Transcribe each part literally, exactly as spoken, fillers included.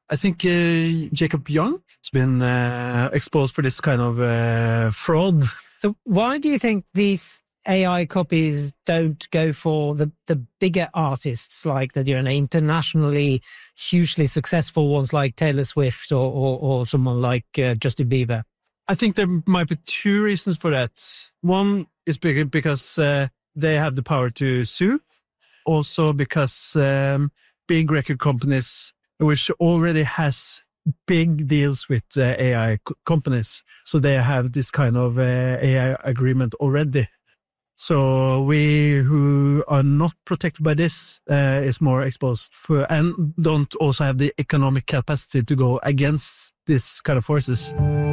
I think uh, Jacob Young has been uh, exposed for this kind of uh, fraud. So why do you think these A I copies don't go for the, the bigger artists, like the, you know, internationally hugely successful ones like Taylor Swift or, or, or someone like uh, Justin Bieber? I think there might be two reasons for that. One is because uh, they have the power to sue. Also because um, big record companies, which already has big deals with uh, A I co- companies. So they have this kind of uh, A I agreement already. So we who are not protected by this uh, is more exposed for, and don't also have the economic capacity to go against this kind of forces.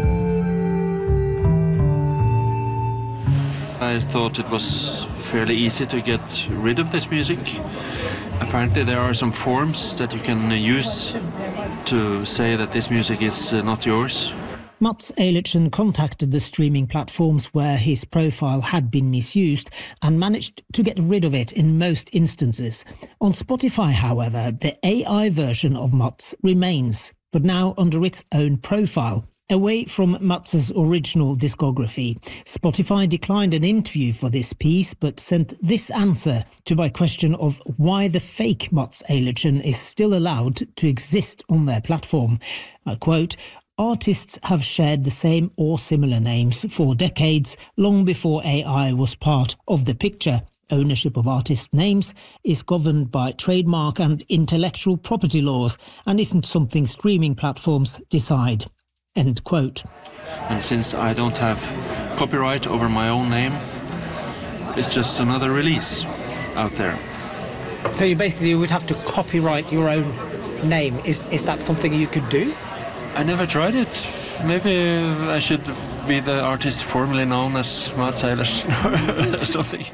I thought it was fairly easy to get rid of this music. Apparently there are some forms that you can use to say that this music is uh, not yours. Mats Eilertsen contacted the streaming platforms where his profile had been misused and managed to get rid of it in most instances. On Spotify, however, the A I version of Mats remains, but now under its own profile. Away from Mats's original discography, Spotify declined an interview for this piece but sent this answer to my question of why the fake Mats Eilertsen is still allowed to exist on their platform. I quote, "Artists have shared the same or similar names for decades, long before A I was part of the picture. Ownership of artist names is governed by trademark and intellectual property laws and isn't something streaming platforms decide." End quote. And since I don't have copyright over my own name, it's just another release out there. So you basically would have to copyright your own name. Is is that something you could do? I never tried it. Maybe I should be the artist formerly known as Mats Eilertsen or something.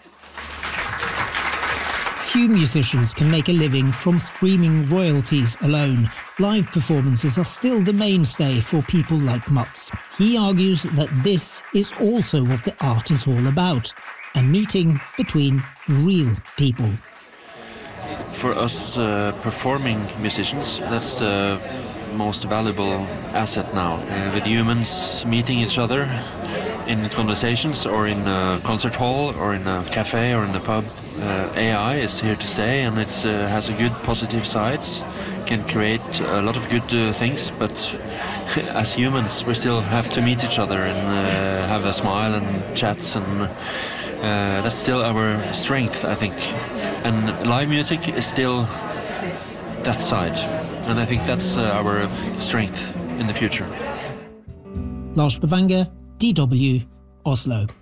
Few musicians can make a living from streaming royalties alone. Live performances are still the mainstay for people like Mats. He argues that this is also what the art is all about, a meeting between real people. For us uh, performing musicians, that's the most valuable asset now. Uh, with humans meeting each other in conversations or in a concert hall or in a cafe or in a pub, uh, A I is here to stay, and it uh, has a good positive sides, can create a lot of good uh, things, but as humans we still have to meet each other and uh, have a smile and chats, and uh, that's still our strength, I think. And live music is still that side, and I think that's uh, our strength in the future. Lars Bavanger, D W, Oslo.